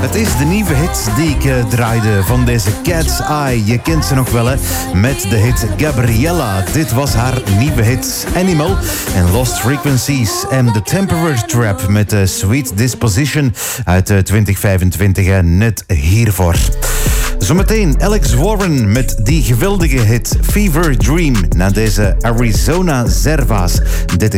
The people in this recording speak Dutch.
Het is de nieuwe hit die ik draaide van deze Cat's Eye. Je kent ze nog wel, hè? Met de hit Gabriella. Dit was haar nieuwe hit Animal en Lost Frequencies. En The Temporary Trap met de Sweet Disposition uit 2025. Net hiervoor. Zometeen Alex Warren met die geweldige hit Fever Dream na deze Arizona Zerva's. Dit